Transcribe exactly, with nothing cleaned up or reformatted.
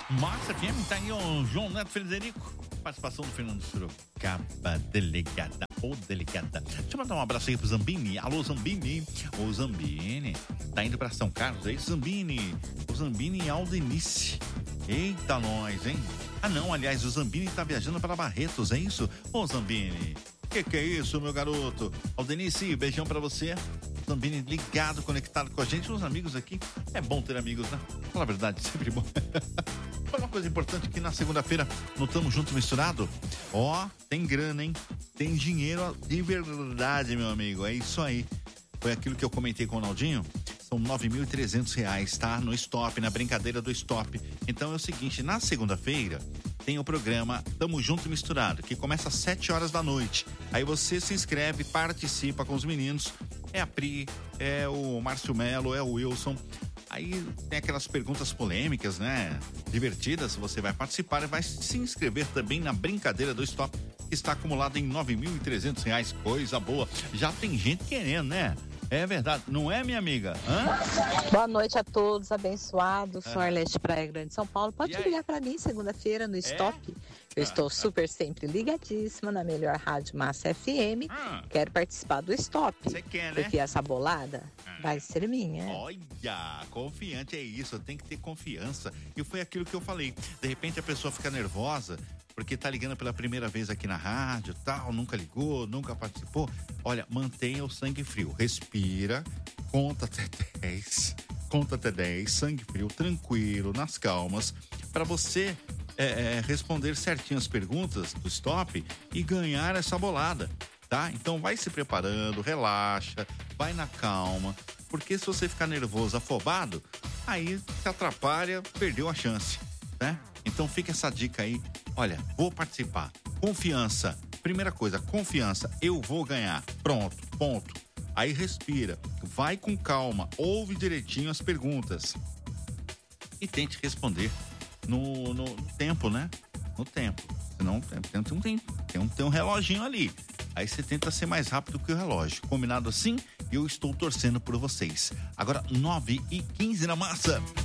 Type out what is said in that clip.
Massa F M, tá aí o João Neto Frederico. Participação do Fernando Sorocaba, delegada ou delegada. Deixa eu mandar um abraço aí pro Zambini. Alô, Zambini. O Zambini tá indo pra São Carlos, é isso, Zambini? O Zambini e Aldenice. Eita, nós, hein? Ah, não, aliás, o Zambini tá viajando para Barretos, é isso? Ô, Zambini, que que é isso, meu garoto? Aldenice, beijão pra você. Zambini ligado, conectado com a gente, os amigos aqui. É bom ter amigos, né? Fala a verdade, sempre bom. Uma coisa importante que na segunda-feira no Tamo Junto Misturado, ó, tem grana, hein? Tem dinheiro de verdade, meu amigo. É isso aí. Foi aquilo que eu comentei com o Naldinho. São nove mil e trezentos reais, tá? No stop, na brincadeira do stop. Então é o seguinte, na segunda-feira tem o programa Tamo Junto Misturado, que começa às sete horas da noite. Aí você se inscreve, participa com os meninos. É a Pri, é o Márcio Melo, é o Wilson. Aí tem aquelas perguntas polêmicas, né? Divertidas. Você vai participar e vai se inscrever também na brincadeira do stop, que está acumulado em nove mil e trezentos reais. Coisa boa. Já tem gente querendo, né? É verdade, não é, minha amiga? Hã? Boa noite a todos, abençoados. Sou Ah. Arlete Praia Grande, São Paulo. Pode E aí? ligar para mim segunda-feira no Stop. Eu estou super sempre ligadíssima na melhor rádio Massa F M. Ah. Quero participar do Stop. Você quer, né? Porque essa bolada Ah. vai ser minha. Olha, confiante é isso, tem que ter confiança. E foi aquilo que eu falei. De repente a pessoa fica nervosa porque tá ligando pela primeira vez aqui na rádio, tal, nunca ligou, nunca participou. Olha, mantenha o sangue frio, respira, conta até dez, conta até dez, sangue frio, tranquilo, nas calmas, para você é, é, responder certinho as perguntas do stop e ganhar essa bolada, tá? Então vai se preparando, relaxa, vai na calma, porque se você ficar nervoso, afobado, aí se atrapalha, perdeu a chance, né? Então fica essa dica aí. Olha, vou participar. Confiança. Primeira coisa, confiança. Eu vou ganhar. Pronto, ponto. Aí respira. Vai com calma. Ouve direitinho as perguntas. E tente responder no, no, no tempo, né? No tempo. Senão tem, tem, tem, tem, um, tem um reloginho ali. Aí você tenta ser mais rápido que o relógio. Combinado assim? Eu estou torcendo por vocês. Agora, nove e quinze na massa.